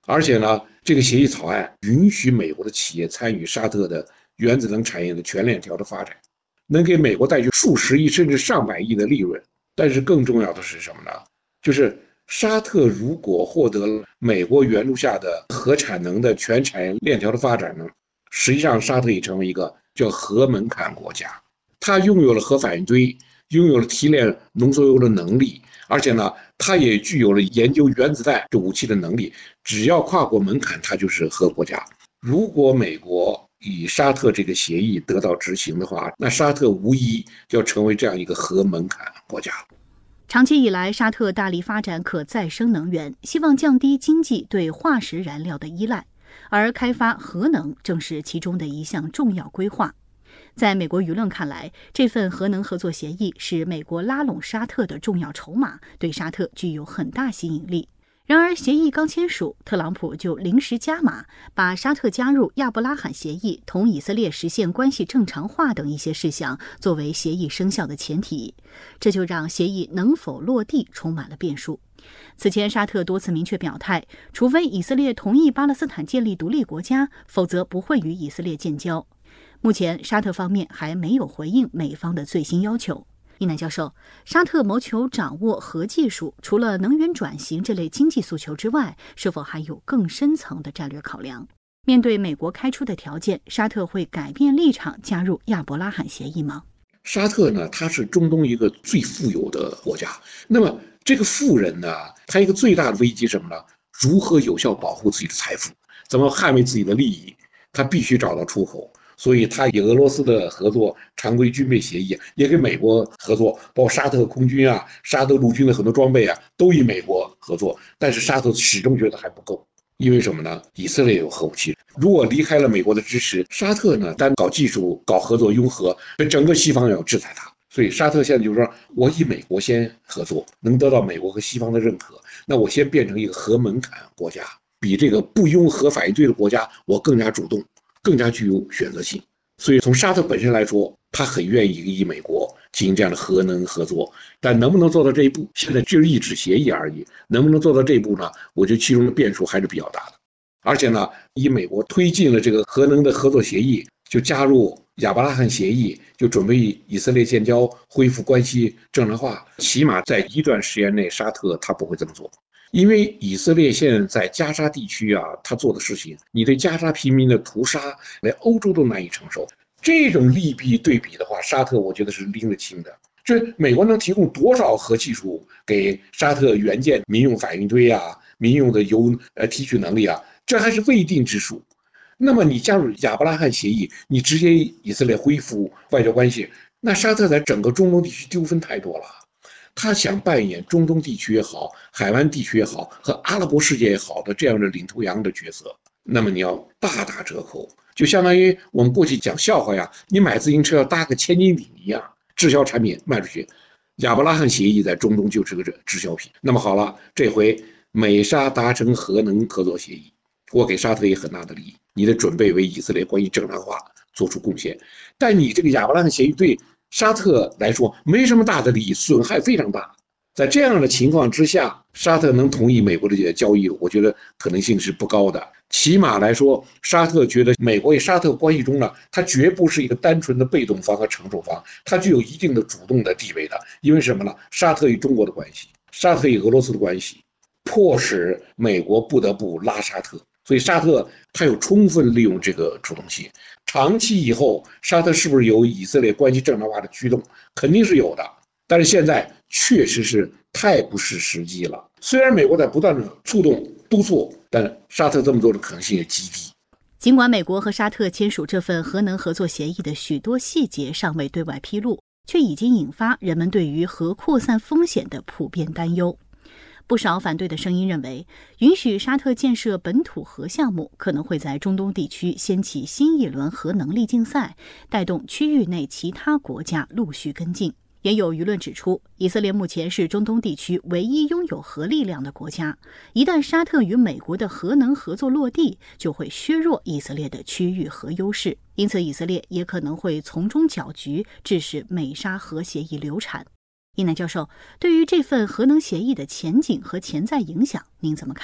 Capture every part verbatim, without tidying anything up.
而且呢，这个协议草案允许美国的企业参与沙特的原子能产业的全链条的发展，能给美国带去数十亿甚至上百亿的利润。但是更重要的是什么呢？就是沙特如果获得了美国援助下的核产能的全产业链条的发展呢，实际上沙特已成为一个叫核门槛国家，它拥有了核反应堆，拥有了提炼浓缩铀的能力，而且呢，它也具有了研究原子弹这武器的能力。只要跨过门槛，它就是核国家。如果美国以沙特这个协议得到执行的话，那沙特无疑就要成为这样一个核门槛国家。 长期以来，沙特大力发展可再生能源，希望降低经济对化石燃料的依赖，而开发核能正是其中的一项重要规划。在美国舆论看来，这份核能合作协议是美国拉拢沙特的重要筹码，对沙特具有很大吸引力。然而，协议刚签署，特朗普就临时加码，把沙特加入亚伯拉罕协议、同以色列实现关系正常化等一些事项作为协议生效的前提，这就让协议能否落地充满了变数。此前，沙特多次明确表态，除非以色列同意巴勒斯坦建立独立国家，否则不会与以色列建交。目前，沙特方面还没有回应美方的最新要求。一南教授，沙特谋求掌握核技术，除了能源转型这类经济诉求之外，是否还有更深层的战略考量？面对美国开出的条件，沙特会改变立场加入亚伯拉罕协议吗？ 沙特呢，它是中东一个最富有的国家。那么这个富人呢，他一个最大的危机是什么呢？如何有效保护自己的财富，怎么捍卫自己的利益，他必须找到出口。所以他与俄罗斯的合作常规军备协议，也跟美国合作，包括沙特空军啊、沙特陆军的很多装备啊，都与美国合作。但是沙特始终觉得还不够，因为什么呢？以色列有核武器，如果离开了美国的支持，沙特呢单搞技术、搞合作、拥核，整个西方要制裁他。所以沙特现在就是说，我以美国先合作，能得到美国和西方的认可，那我先变成一个核门槛国家，比这个不拥核反应堆的国家我更加主动，更加具有选择性。所以从沙特本身来说，他很愿意与美国进行这样的核能合作，但能不能做到这一步，现在就是一纸协议而已。能不能做到这一步呢？我觉得其中的变数还是比较大的。而且呢，以美国推进了这个核能的合作协议，就加入亚伯拉罕协议，就准备以色列建交，恢复关系正常化，起码在一段时间内，沙特他不会这么做。因为以色列现在在加沙地区啊，他做的事情，你对加沙平民的屠杀，连欧洲都难以承受。这种利弊对比的话，沙特我觉得是拎得清的。这美国能提供多少核技术给沙特援建民用反应堆啊、民用的油呃提取能力啊，这还是未定之数。那么你加入亚伯拉罕协议，你直接以色列恢复外交关系，那沙特在整个中东地区纠纷太多了。他想扮演中东地区也好，海湾地区也好，和阿拉伯世界也好的这样的领头羊的角色，那么你要大打折扣，就相当于我们过去讲笑话呀，你买自行车要搭个千斤顶一样，滞销产品卖出去。亚伯拉罕协议在中东就是个滞销品。那么好了，这回美沙达成核能合作协议，我给沙特也很大的利益，你的准备为以色列关系正常化做出贡献，但你这个亚伯拉罕协议对沙特来说没什么大的利益，损害非常大。在这样的情况之下，沙特能同意美国的交易，我觉得可能性是不高的。起码来说，沙特觉得美国与沙特关系中呢，它绝不是一个单纯的被动方和承受方，它具有一定的主动的地位的。因为什么呢？沙特与中国的关系，沙特与俄罗斯的关系，迫使美国不得不拉沙特。所以沙特它有充分利用这个主动性。长期以后，沙特是不是有以色列关系正常化的驱动？肯定是有的。但是现在确实是太不是时机了。虽然美国在不断的触动督促，但沙特这么做的可能性也极低。 尽管美国和沙特签署这份核能合作协议的许多细节尚未对外披露，却已经引发人们对于核扩散风险的普遍担忧。不少反对的声音认为，允许沙特建设本土核项目可能会在中东地区掀起新一轮核能力竞赛，带动区域内其他国家陆续跟进。也有舆论指出，以色列目前是中东地区唯一拥有核力量的国家，一旦沙特与美国的核能合作落地，就会削弱以色列的区域核优势，因此以色列也可能会从中搅局，致使美沙核协议流产。一南教授，对于这份核能协议的前景和潜在影响，您怎么看？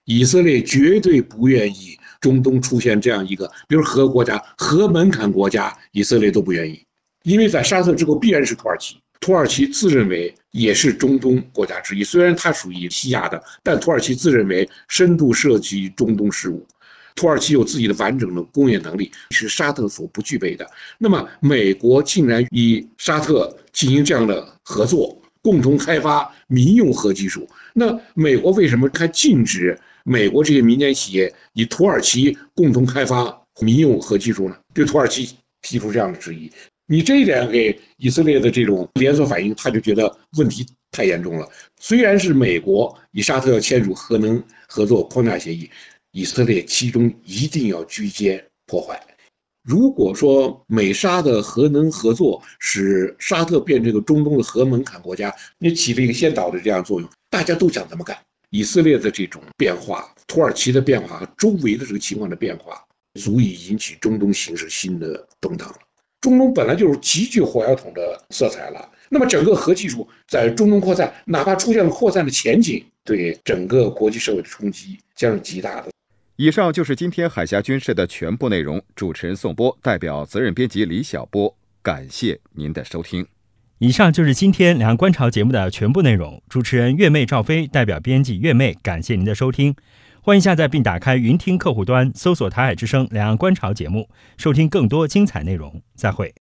以色列绝对不愿意中东出现这样一个，比如核国家、核门槛国家，以色列都不愿意，因为在沙特之后必然是土耳其。土耳其自认为也是中东国家之一，虽然它属于西亚的，但土耳其自认为深度涉及中东事务。土耳其有自己的完整的工业能力，是沙特所不具备的。那么，美国竟然与沙特进行这样的合作，共同开发民用核技术。那美国为什么还禁止美国这些民间企业与土耳其共同开发民用核技术呢？对土耳其提出这样的质疑。你这一点给以色列的这种连锁反应，他就觉得问题太严重了。虽然是美国与沙特要签署核能合作框架协议，以色列其中一定要居间破坏。如果说美沙的核能合作使沙特变成这个中东的核门槛国家，你起了一个先导的这样作用，大家都想怎么干。以色列的这种变化，土耳其的变化和周围的这个情况的变化，足以引起中东形势新的动荡了。中东本来就是极具火药桶的色彩了，那么整个核技术在中东扩散，哪怕出现了扩散的前景，对整个国际社会的冲击将是极大的。 以上就是今天海峡军事的全部内容。主持人宋波代表责任编辑李小波，感谢您的收听。 以上就是今天两岸观潮节目的全部内容。主持人岳妹赵飞代表编辑岳妹，感谢您的收听。欢迎下载并打开云听客户端，搜索台海之声两岸观潮节目，收听更多精彩内容。再会。